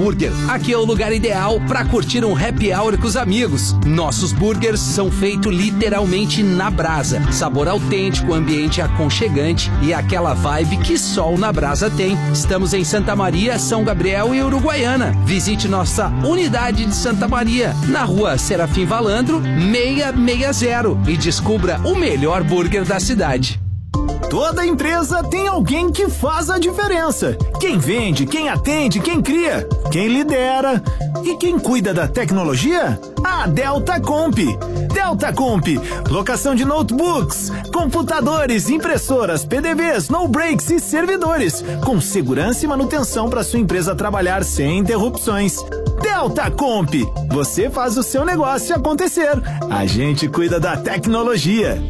Burger. Aqui é o lugar ideal para curtir um happy hour com os amigos. Nossos burgers são feitos literalmente na brasa. Sabor autêntico, ambiente aconchegante e aquela vibe que só o Na Brasa tem. Estamos em Santa Maria, São Gabriel e Uruguaiana. Visite nossa unidade de Santa Maria, na rua Serafim Valandro, 660 e descubra o melhor burger da cidade. Toda empresa tem alguém que faz a diferença. Quem vende, quem atende, quem cria, quem lidera e quem cuida da tecnologia? A Delta Comp. Delta Comp, locação de notebooks, computadores, impressoras, PDVs, no breaks e servidores, com segurança e manutenção para sua empresa trabalhar sem interrupções. Delta Comp, você faz o seu negócio acontecer. A gente cuida da tecnologia.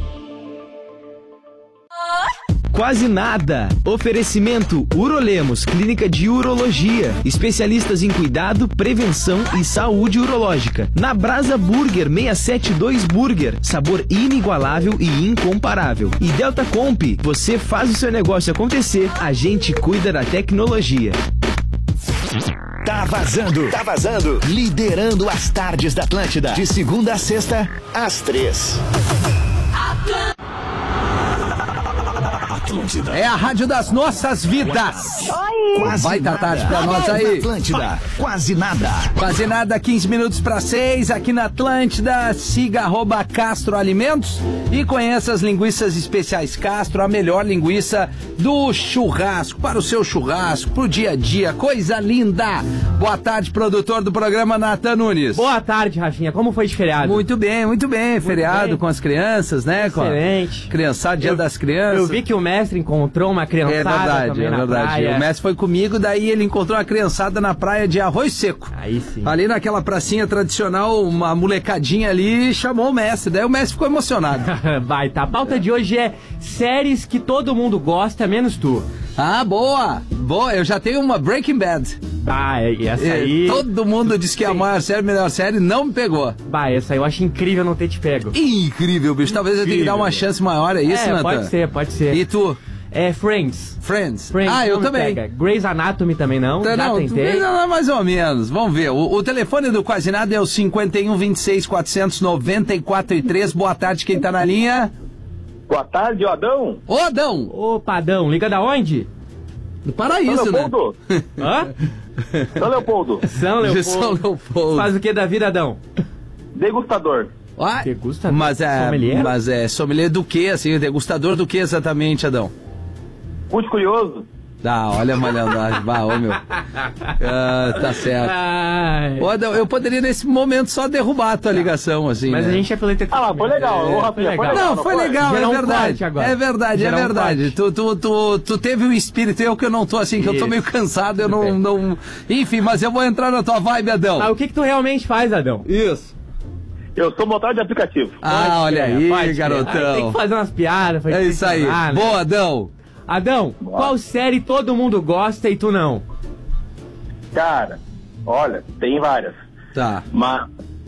Quase nada. Oferecimento Urolemos, clínica de urologia. Especialistas em cuidado, prevenção e saúde urológica. Na Brasa Burger 672 Burger. Sabor inigualável e incomparável. E Delta Comp, você faz o seu negócio acontecer, a gente cuida da tecnologia. Tá vazando. Liderando as tardes da Atlântida. De segunda a sexta, às 3. Atlântida. É a rádio das nossas vidas. Oi. Vai dar tarde pra nós aí. Atlântida, quase nada. Quase nada, 15 minutos para 6, aqui na Atlântida. Siga @Castro Alimentos e conheça as linguiças especiais Castro, a melhor linguiça do churrasco, para o seu churrasco, pro dia a dia, coisa linda. Boa tarde, produtor do programa, Nathan Nunes. Boa tarde, Rafinha, como foi de feriado? Muito bem, feriado bem. Com as crianças, né? Excelente. Criançada, dia das crianças. Eu vi que o mestre encontrou uma criançada também na praia. O mestre foi comigo, daí ele encontrou uma criançada na praia de Arroz Seco. Aí sim. Ali naquela pracinha tradicional, uma molecadinha ali chamou o mestre, daí o mestre ficou emocionado. Vai, tá. A pauta de hoje é séries que todo mundo gosta, menos tu. Ah, boa, eu já tenho uma Breaking Bad. Ah, essa aí... Todo mundo diz que é a maior série, melhor série, não me pegou. Bah, essa aí eu acho incrível não ter te pego. Incrível, bicho, talvez eu tenha que dar uma chance maior, é isso, Nathan? Pode ser. E tu? É Friends. Ah, eu também. Pega. Grey's Anatomy também não, já tentei. Não, mais ou menos, vamos ver. O telefone do Quase Nada é o 51 26 494 e 3. Boa tarde, quem tá na linha? Boa tarde, Adão. Ô, Adão. Opa, Adão, liga da onde? Do Paraíso, São Leopoldo. Né? Hã? São Leopoldo. São Leopoldo. Faz o que da vida, Adão? Degustador. Ah, degustador? Sommelier? Mas é sommelier do que, assim? Degustador do que exatamente, Adão? Muito curioso. Olha a malandragem. Ô, meu. Tá certo. Ô, Adão, eu poderia nesse momento só derrubar a tua ligação, assim. Mas né? a gente é pelo entretenimento. Foi legal. Foi legal. Não, foi legal, é verdade. É verdade. Tu teve um espírito, eu que eu não tô assim, que eu tô meio cansado, eu não... Enfim, mas eu vou entrar na tua vibe, Adão. O que tu realmente faz, Adão? Isso. Eu sou motor de aplicativo. Olha aí, garotão. Tem que fazer umas piadas. É isso aí. Né? Boa, Adão. Adão, qual série todo mundo gosta e tu não? Cara, olha, tem várias. Tá. Mas...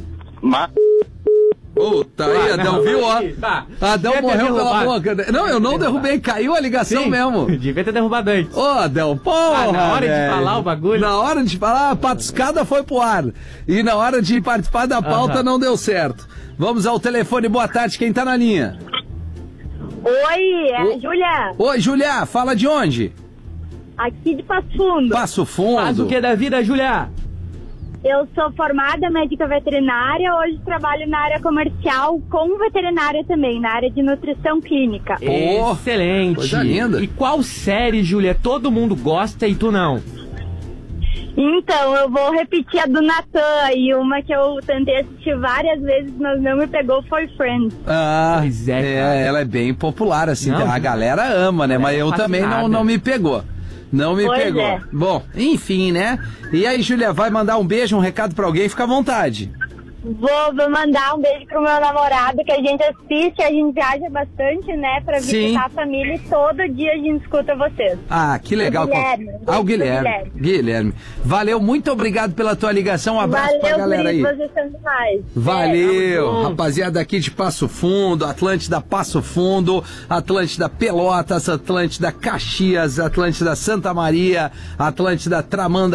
Puta aí, Adão, viu, ó? Adão morreu pela boca. Não, eu não derrubei, caiu a ligação mesmo. Devia ter derrubado antes. Ô, Adão, porra! Na hora de falar o bagulho. Na hora de falar, a patuscada foi pro ar. E na hora de participar da pauta não deu certo. Vamos ao telefone, boa tarde, quem tá na linha? Oi, é a Júlia. Oi, Júlia, fala de onde? Aqui de Passo Fundo. Passo Fundo. Faz o que da vida, Júlia? Eu sou formada médica veterinária, hoje trabalho na área comercial com veterinária também, na área de nutrição clínica. Excelente. Coisa linda. E qual série, Júlia, todo mundo gosta e tu não? Então, eu vou repetir a do Natan, e uma que eu tentei assistir várias vezes, mas não me pegou, foi Friends. Pois é, ela é bem popular, assim, a galera ama, né? Mas eu também não me pegou. Não me pegou. É. Bom, enfim, né? E aí, Júlia, vai mandar um beijo, um recado pra alguém? Fica à vontade. Vou mandar um beijo pro meu namorado, que a gente assiste, a gente viaja bastante, né, pra visitar a família, e todo dia a gente escuta vocês. Ah, que legal. O Guilherme. Valeu, muito obrigado pela tua ligação, um abraço pra galera aí. Valeu, vocês são demais. Valeu, rapaziada aqui de Passo Fundo, Atlântida Passo Fundo, Atlântida Pelotas, Atlântida Caxias, Atlântida Santa Maria, Atlântida Tramanda.